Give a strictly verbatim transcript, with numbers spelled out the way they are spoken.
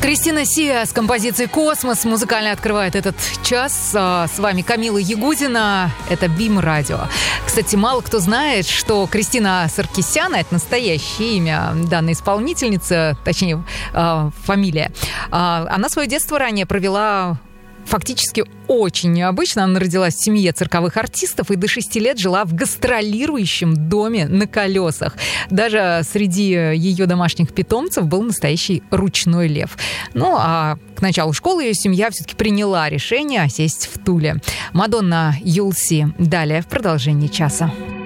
Кристина Сиа с композицией «Космос» музыкально открывает этот час. С вами Камила Ягудина. Это БИМ Радио. Кстати, мало кто знает, что Кристина Саркисян — это настоящее имя данной исполнительницы, точнее, фамилия. Она свое детство ранее провела фактически очень необычно. Она родилась в семье цирковых артистов и до шести лет жила в гастролирующем доме на колесах. Даже среди ее домашних питомцев был настоящий ручной лев. Ну, а к началу школы ее семья все-таки приняла решение осесть в Туле. Мадонна Юлси. Далее в продолжении часа.